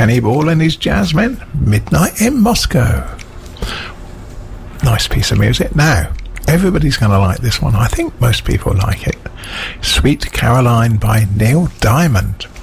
Kenny Ball and his Jazzmen, Midnight in Moscow. Nice piece of music. Now, everybody's going to like this one. I think most people like it. Sweet Caroline by Neil Diamond.